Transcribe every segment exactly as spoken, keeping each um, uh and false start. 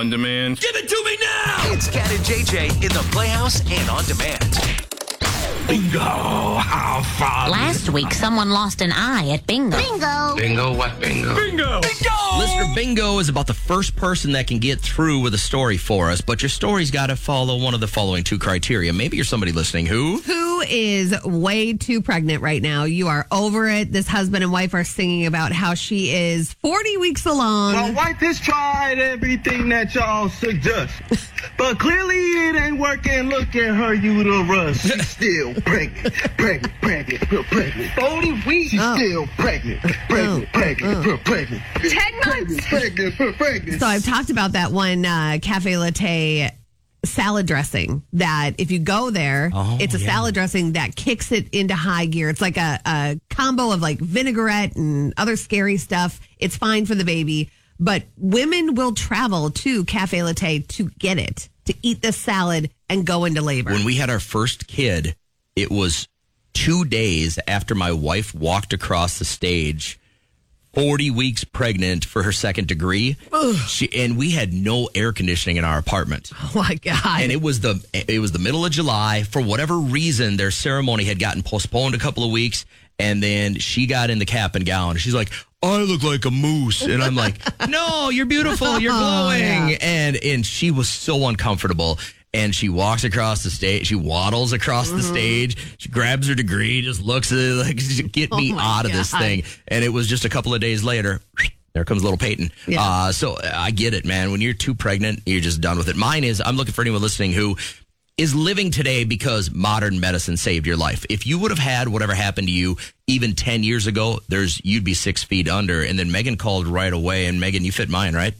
on demand. Give it to me now! It's Cat and J J in the Playhouse and on demand. Bingo! How fun! Last week, someone lost an eye at bingo. Bingo! Bingo what bingo? Bingo! Bingo! Listener Bingo is about the first person that can get through with a story for us, but your story's got to follow one of the following two criteria. Maybe you're somebody listening who... Who is way too pregnant right now. You are over it. This husband and wife are singing about how she is forty weeks along. My wife has tried everything that y'all suggest, but clearly it ain't working. Look at her uterus. She's still pregnant, pregnant, pregnant, pregnant. forty weeks. She's Oh. still pregnant, pregnant, Oh. pregnant, Oh. pregnant. Ten months. Pregnant, pregnant, pregnant. So I've talked about that one uh, cafe latte salad dressing that if you go there, Oh, it's a yeah. salad dressing that kicks it into high gear. It's like a, a combo of like vinaigrette and other scary stuff. It's fine for the baby, but women will travel to Cafe Latte to get it, to eat this salad and go into labor. When we had our first kid, it was two days after my wife walked across the stage, forty weeks pregnant for her second degree. She, and we had no air conditioning in our apartment. Oh my God. And it was the it was the middle of July. For whatever reason, their ceremony had gotten postponed a couple of weeks, and then she got in the cap and gown. She's like, I look like a moose. And I'm like, no, you're beautiful. You're glowing. Oh, yeah. And and she was so uncomfortable. And she walks across the stage. She waddles across Mm-hmm. the stage. She grabs her degree, just looks at it like, get me Oh, my out of this God. thing. And it was just a couple of days later. There comes little Peyton. Yeah. Uh, so I get it, man. When you're too pregnant, you're just done with it. Mine is, I'm looking for anyone listening who is living today because modern medicine saved your life. If you would have had whatever happened to you even ten years ago, there's you'd be six feet under. And then Megan called right away. And Megan, you fit mine, right?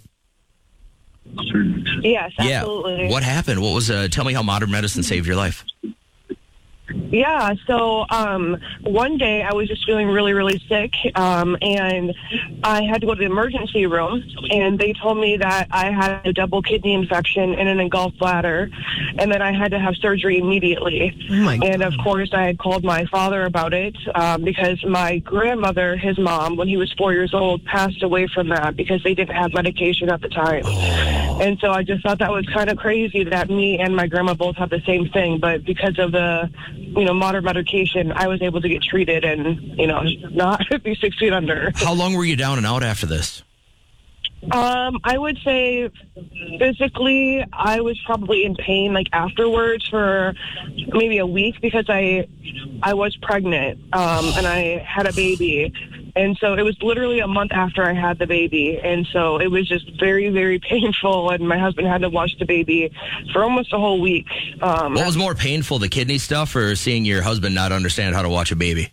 Yes, absolutely. Yeah. What happened? What was, uh, tell me how modern medicine saved your life. Yeah, so um, one day I was just feeling really, really sick, um, and I had to go to the emergency room, and they told me that I had a double kidney infection and an engulfed bladder, and that I had to have surgery immediately. Oh my God. And of course, I had called my father about it um, because my grandmother, his mom, when he was four years old, passed away from that because they didn't have medication at the time. And so I just thought that was kind of crazy that me and my grandma both had the same thing, but because of the, you know, modern medication, I was able to get treated and, you know, not be six feet under. How long were you down and out after this? Um, I would say physically, I was probably in pain like afterwards for maybe a week because I, I was pregnant, um, and I had a baby. And so it was literally a month after I had the baby. And so it was just very, very painful. And my husband had to watch the baby for almost a whole week. Um, What was more painful, the kidney stuff or seeing your husband not understand how to watch a baby?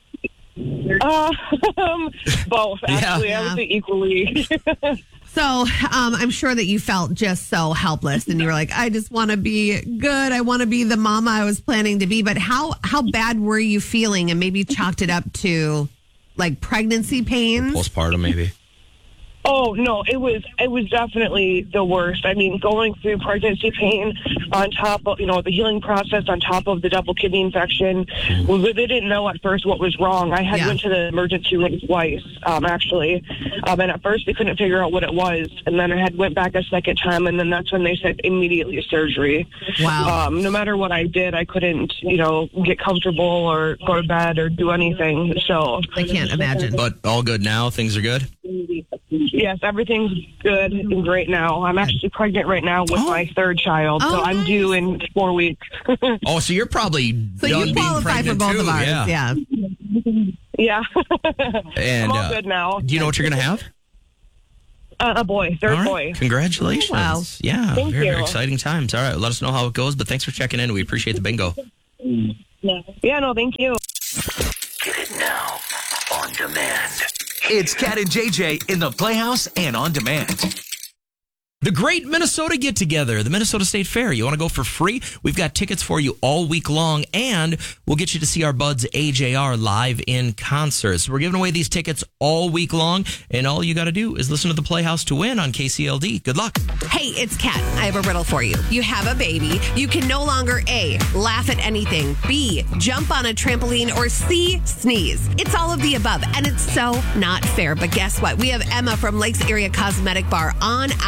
uh, both, actually. Yeah. I would say equally. So um, I'm sure that you felt just so helpless and you were like, I just want to be good. I want to be the mama I was planning to be. But how, how bad were you feeling? And maybe chalked it up to like pregnancy pains? Postpartum, maybe. Oh, no, it was it was definitely the worst. I mean, going through pregnancy pain on top of, you know, the healing process on top of the double kidney infection. Well, they didn't know at first what was wrong. I had Yeah. went to the emergency room twice, um, actually. Um, and at first they couldn't figure out what it was. And then I had went back a second time, and then that's when they said immediately surgery. Wow. Um, no matter what I did, I couldn't, you know, get comfortable or go to bed or do anything. So I can't imagine. But all good now? Things are good? yes, everything's good and great now. I'm actually pregnant right now with Oh. my third child, so Oh, I'm nice. due in four weeks. Oh, so you're probably So done you being qualify for pregnant both too. of ours. Yeah. Yeah. yeah. And I'm all uh, good now. do you know what you're going to have? Uh, a boy, third All right. boy. Congratulations. Wow. Yeah, Thank very, you. very exciting times. All right, let us know how it goes, but thanks for checking in. We appreciate the bingo. Yeah, no, thank you. Get it now on demand. It's Cat and J J in the Playhouse and on demand. The Great Minnesota Get Together, the Minnesota State Fair. You want to go for free? We've got tickets for you all week long, and we'll get you to see our buds A J R live in concert. So we're giving away these tickets all week long, and all you got to do is listen to the Playhouse to win on K C L D. Good luck. Hey, it's Kat. I have a riddle for you. You have a baby. You can no longer A, laugh at anything, B, jump on a trampoline, or C, sneeze. It's all of the above, and it's so not fair. But guess what? We have Emma from Lakes Area Cosmetic Bar on our side.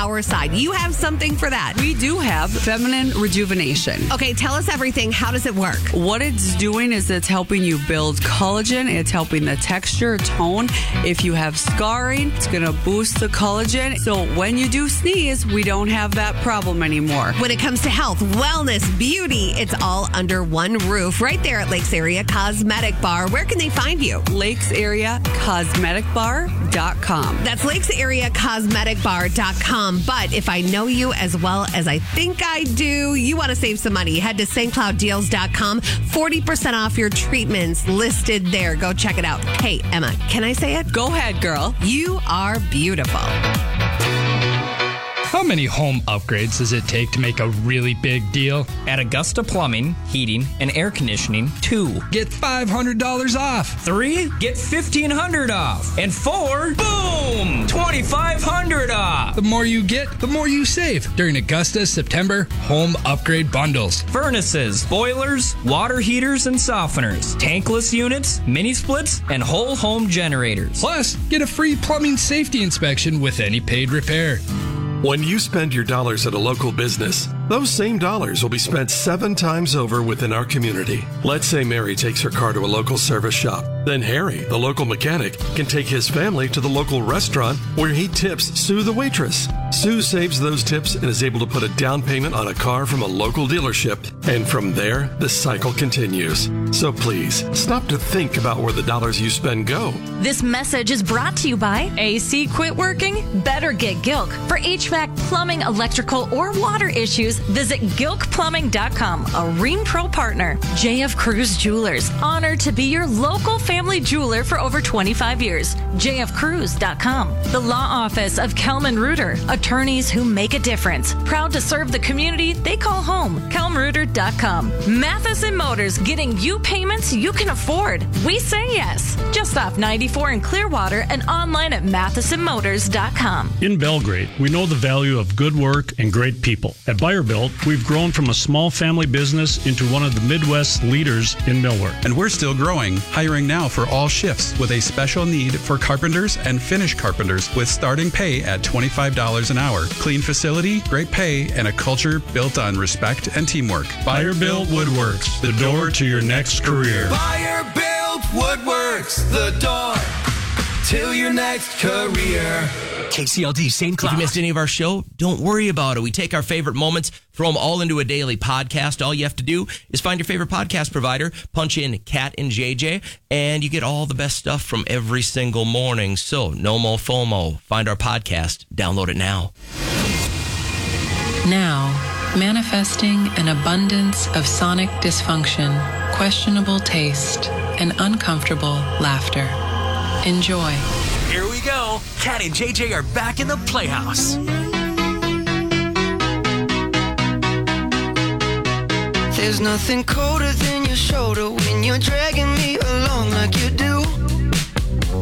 side. You have something for that. We do have feminine rejuvenation. Okay, tell us everything. How does it work? What it's doing is it's helping you build collagen. It's helping the texture, tone. If you have scarring, it's going to boost the collagen. So when you do sneeze, we don't have that problem anymore. When it comes to health, wellness, beauty, it's all under one roof right there at Lakes Area Cosmetic Bar. Where can they find you? Lakes Area Cosmetic Bar dot com. That's Lakes Area Cosmetic Bar dot com. But if I know you as well as I think I do, you want to save some money. Head to Saint Cloud Deals dot com. forty percent off your treatments listed there. Go check it out. Hey, Emma, can I say it? Go ahead, girl. You are beautiful. How many home upgrades does it take to make a really big deal? At Augusta Plumbing, Heating, and Air Conditioning, two. Get five hundred dollars off. Three, get fifteen hundred dollars off. And four, boom, twenty-five hundred dollars off. The more you get, the more you save during Augusta's September home upgrade bundles. Furnaces, boilers, water heaters and softeners, tankless units, mini splits, and whole home generators. Plus, get a free plumbing safety inspection with any paid repair. When you spend your dollars at a local business, those same dollars will be spent seven times over within our community. Let's say Mary takes her car to a local service shop. Then Harry, the local mechanic, can take his family to the local restaurant where he tips Sue the waitress. Sue saves those tips and is able to put a down payment on a car from a local dealership. And from there, the cycle continues. So please, stop to think about where the dollars you spend go. This message is brought to you by A C quit working? Better get Gilk. For H V A C, plumbing, electrical, or water issues, visit Gilk Plumbing dot com, a Rheem Pro partner. J F Cruz Jewelers, honored to be your local family jeweler for over twenty-five years. J F Cruz dot com. The Law Office of Kelman Reuter, attorneys who make a difference. Proud to serve the community they call home. Kelman Reuter dot com. Matheson Motors, getting you payments you can afford. We say yes. Just off ninety-four in Clearwater and online at Matheson Motors dot com. In Belgrade, we know the value of good work and great people. At Buyerbuilt, we've grown from a small family business into one of the Midwest leaders in millwork. And we're still growing, hiring now for all shifts with a special need for carpenters and finish carpenters with starting pay at twenty-five dollars an hour. Clean facility, great pay, and a culture built on respect and teamwork. Buyerbuilt Woodworks, the door to your next career. Buyerbuilt Woodworks, the door to your next career. K C L D, Saint Cloud. If you missed any of our show, don't worry about it. We take our favorite moments, throw them all into a daily podcast. All you have to do is find your favorite podcast provider, punch in Cat and J J, and you get all the best stuff from every single morning. So, no more FOMO. Find our podcast. Download it now. Now, manifesting an abundance of sonic dysfunction, questionable taste, and uncomfortable laughter. Enjoy. Here we go. Cat and J J are back in the Playhouse. There's nothing colder than your shoulder when you're dragging me along like you do.